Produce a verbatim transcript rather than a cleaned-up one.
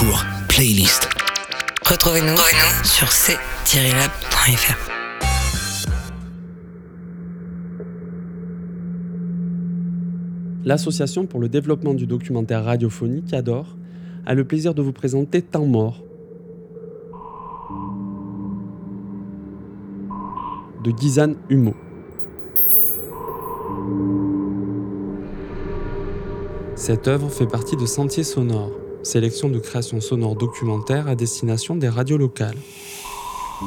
pour Playlist. Retrouvez-nous, Retrouvez-nous sur c tiret lab point f r. L'Association pour le développement du documentaire radiophonique, A D O R, a le plaisir de vous présenter Temps mort de Gizan Humo. Cette œuvre fait partie de Sentiers sonores, sélection de créations sonores documentaires à destination des radios locales.